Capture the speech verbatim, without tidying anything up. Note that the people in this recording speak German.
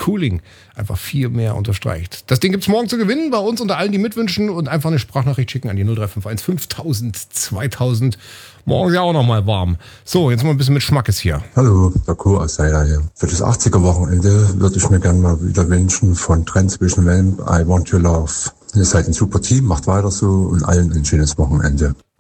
Cooling einfach viel mehr unterstreicht. Das Ding gibt's morgen zu gewinnen bei uns unter allen, die mitwünschen und einfach eine Sprachnachricht schicken an die null drei fünf eins fünftausend zweitausend. Morgen ist ja auch noch mal warm. So, jetzt mal ein bisschen mit Schmackes hier. Hallo, der Co. aus Seiler hier. Für das achtziger-Wochenende würde ich mir gerne mal wieder wünschen von Transvision Vamp, I Want Your Love. Ihr seid ein super Team, macht weiter so und allen ein schönes Wochenende.